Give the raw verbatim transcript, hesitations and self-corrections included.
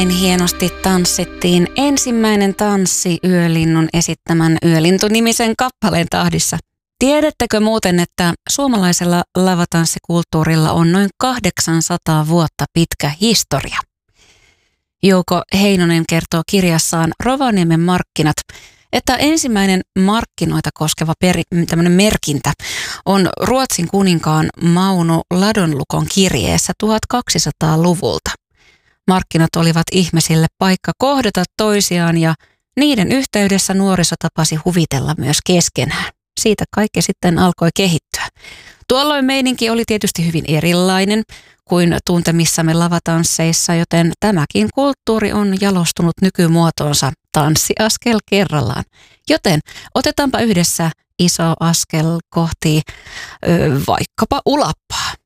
Hienosti tanssittiin ensimmäinen tanssi Yölinnun esittämän Yölintu-nimisen kappaleen tahdissa. Tiedättekö muuten, että suomalaisella lavatanssikulttuurilla on noin kahdeksansataa vuotta pitkä historia? Jouko Heinonen kertoo kirjassaan Rovaniemen markkinat, että ensimmäinen markkinoita koskeva peri, tämmöinen merkintä on Ruotsin kuninkaan Mauno Ladonlukon kirjeessä tuhatkaksisataaluvulta. Markkinat olivat ihmisille paikka kohdata toisiaan ja niiden yhteydessä nuoriso tapasi huvitella myös keskenään. Siitä kaikki sitten alkoi kehittyä. Tuolloin meininki oli tietysti hyvin erilainen kuin tuntemissamme lavatansseissa, joten tämäkin kulttuuri on jalostunut nykymuotoonsa tanssiaskel kerrallaan. Joten otetaanpa yhdessä iso askel kohti ö, vaikkapa ulappaa.